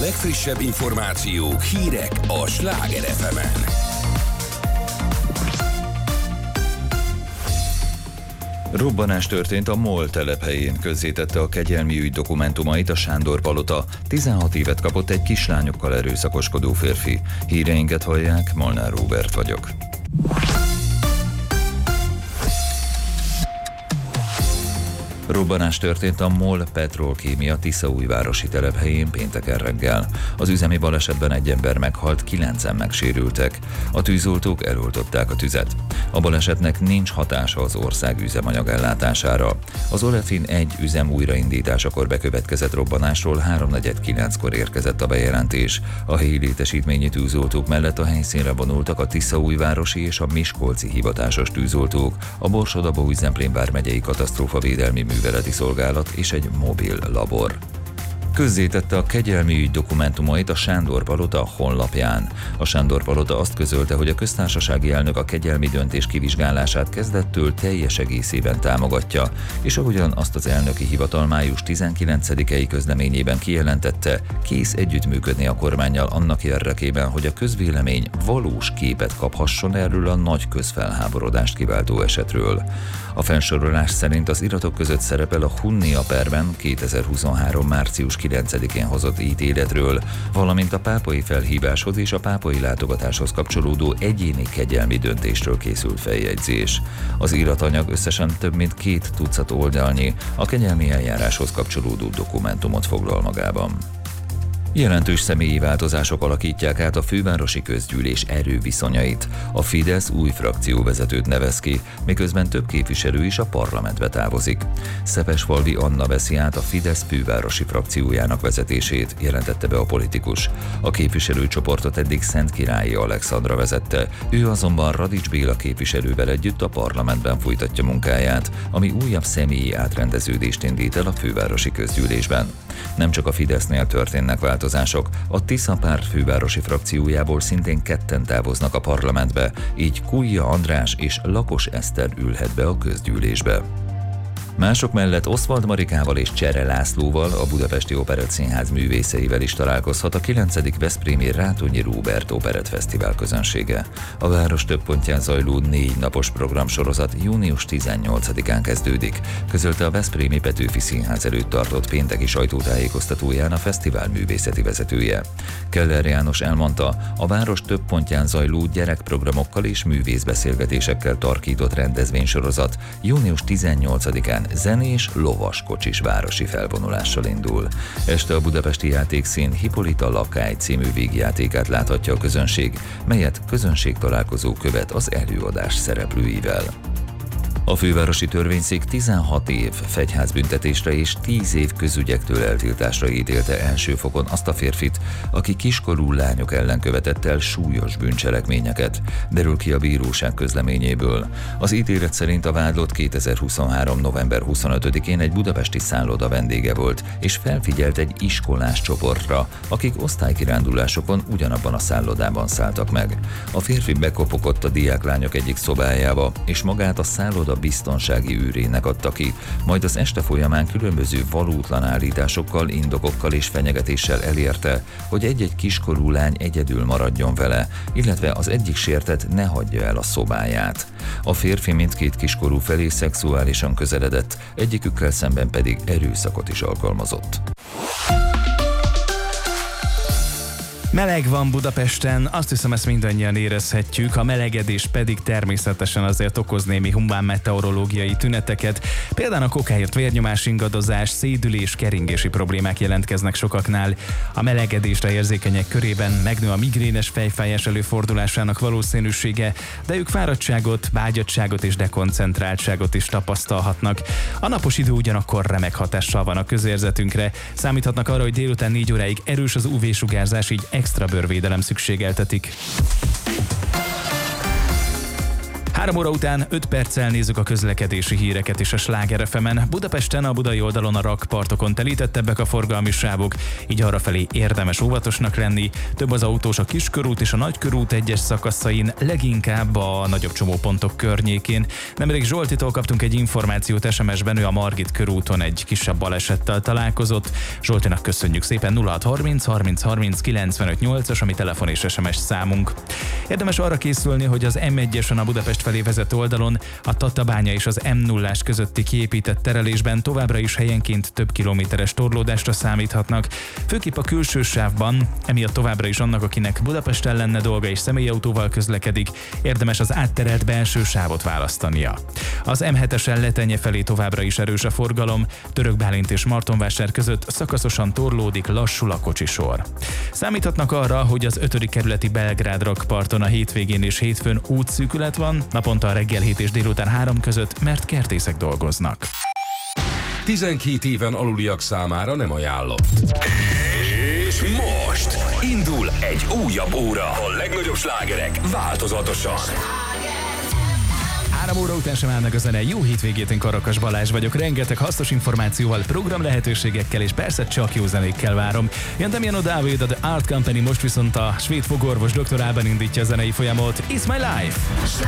legfrissebb információk, hírek a Sláger FM-en. Robbanás történt a MOL telephelyén, közzétette a kegyelmi ügy dokumentumait a Sándor Palota. 16 évet kapott egy kislányokkal erőszakoskodó férfi. Híreinket hallják, Molnár Róbert vagyok. Robbanás történt a MOL Petrolkémia Tiszaújvárosi telephelyén pénteken reggel. Az üzemi balesetben egy ember meghalt, 9-en megsérültek. A tűzoltók eloltották a tüzet. A balesetnek nincs hatása az ország üzemanyag ellátására. Az Olefin 1 üzem újraindításakor bekövetkezett robbanásról 3:49-kor érkezett a bejelentés. A helyi létesítményi tűzoltók mellett a helyszínre vonultak a Tiszaújvárosi és a miskolci hivatásos tűzoltók, a Borsod-Abaúj-Zemplén vármegyei katasztrófavédelmi műveleti szolgálat és egy mobil labor. Közzétette a kegyelmi ügy dokumentumait a Sándor Palota honlapján. A Sándor Palota azt közölte, hogy a köztársasági elnök a kegyelmi döntés kivizsgálását kezdettől teljes egészében támogatja, és ahogyan azt az elnöki hivatal május 19-i közleményében kijelentette, kész együttműködni a kormánnyal annak érdekében, hogy a közvélemény valós képet kaphasson erről a nagy közfelháborodást kiváltó esetről. A felsorolás szerint az iratok között szerepel a Hunnia perben 2023. március 9-én hozott ítéletről, valamint a pápai felhíváshoz és a pápai látogatáshoz kapcsolódó egyéni kegyelmi döntésről készült feljegyzés. Az iratanyag összesen több mint 2 tucat oldalnyi, a kegyelmi eljáráshoz kapcsolódó dokumentumot foglal magában. Jelentős személyi változások alakítják át a fővárosi közgyűlés erőviszonyait. A Fidesz új frakcióvezetőt nevez ki, miközben több képviselő is a parlamentbe távozik. Szepesfalvi Anna veszi át a Fidesz fővárosi frakciójának vezetését, jelentette be a politikus. A képviselőcsoportot eddig Szentkirályi Alexandra vezette, ő azonban Radics Béla képviselővel együtt a parlamentben folytatja munkáját, ami újabb személyi átrendeződést indít el a fővárosi közgyűlésben. Nem csak a Fidesznél történnek változások, a Tisza párt fővárosi frakciójából szintén 2 távoznak a parlamentbe, így Kújja András és Lakos Eszter ülhet be a közgyűlésbe. Mások mellett Oswald Marikával és Csere Lászlóval, a Budapesti Operettszínház művészeivel is találkozhat a 9. Veszprémi Rátonyi Róbert Operettfesztivál közönsége. A város több pontján zajló 4 napos programsorozat június 18-án kezdődik, közölte a Veszprémi Petőfi Színház előtt tartott pénteki sajtótájékoztatóján a fesztivál művészeti vezetője. Keller János elmondta, a város több pontján zajló gyerekprogramokkal és művészbeszélgetésekkel tarkított rendezvénysorozat június 18-án zenés, lovaskocsis városi felvonulással indul. Este a budapesti játékszín Hippolyta Lakály című vígjátékát láthatja a közönség, melyet közönségtalálkozó követ az előadás szereplőivel. A fővárosi törvényszék 16 év fegyházbüntetésre és 10 év közügyektől eltiltásra ítélte első fokon azt a férfit, aki kiskorú lányok ellen követett el súlyos bűncselekményeket, derül ki a bíróság közleményéből. Az ítélet szerint a vádlott 2023. november 25-én egy budapesti szálloda vendége volt, és felfigyelt egy iskolás csoportra, akik osztálykirándulásokon ugyanabban a szállodában szálltak meg. A férfi bekopogott a diáklányok egyik szobájába, és magát a szálloda biztonsági őrének adta ki, majd az este folyamán különböző valótlan állításokkal, indokokkal és fenyegetéssel elérte, hogy egy-egy kiskorú lány egyedül maradjon vele, illetve az egyik sértett ne hagyja el a szobáját. A férfi mindkét kiskorú felé szexuálisan közeledett, egyikükkel szemben pedig erőszakot is alkalmazott. Meleg van Budapesten, azt hiszem ezt mindannyian érezhetjük, a melegedés pedig természetesen azért okoz némi humán meteorológiai tüneteket, például a kokáért vérnyomás ingadozás, szédülés, keringési problémák jelentkeznek sokaknál. A melegedésre érzékenyek körében megnő a migrénes fejfájás előfordulásának valószínűsége, de ők fáradtságot, vágyadtságot és dekoncentráltságot is tapasztalhatnak. A napos idő ugyanakkor remek hatással van a közérzetünkre, számíthatnak arra, hogy délután 4 óráig erős az UV-sugárzás, így extra bőrvédelem szükségeltetik. 3 óra után 5 perccel nézzük a közlekedési híreket is a Sláger FM-en. Budapesten a budai oldalon a rakpartokon telítettebbek a forgalmi sávok, így arrafelé érdemes óvatosnak lenni. Több az autós a Kiskörút és a Nagykörút egyes szakaszain, leginkább a nagyobb csomópontok környékén. Nemrég Zsoltitól kaptunk egy információt SMS-ben, ő a Margit körúton egy kisebb balesettel találkozott. Zsoltinak köszönjük szépen. 0630 30 30 95 8-as, ami telefon és SMS számunk. Érdemes arra készülni, hogy az M1-esen a Budapest felé vezető oldalon a Tatabánya és az M0-ás közötti kiépített terelésben továbbra is helyenként több kilométeres torlódásra számíthatnak. Főképp a külső sávban, emiatt továbbra is annak, akinek Budapesten lenne dolga és személyautóval közlekedik, érdemes az átterelt belső sávot választania. Az M7-esen Letenye felé továbbra is erős a forgalom, Török Bálint és Martonvásár között szakaszosan torlódik, lassul a kocsisor. Számíthatnak arra, hogy az 5. kerületi Belgrád rakparton a hétvégén és hétfőn útszűkület van, naponta a reggel 7 és délután 3 között, mert kertészek dolgoznak. 12 éven aluliak számára nem ajánlott. És most indul egy újabb óra. A legnagyobb slágerek változatosan. 3 óra után sem áll meg a zene. Jó hétvégét, én Karakas Balázs vagyok. Rengeteg hasznos információval, program lehetőségekkel és persze csak jó zenékkel várom. Jön Damiano David, a The Art Company, most viszont a svéd fogorvos Dr. Alban indítja a zenei folyamot. It's my life!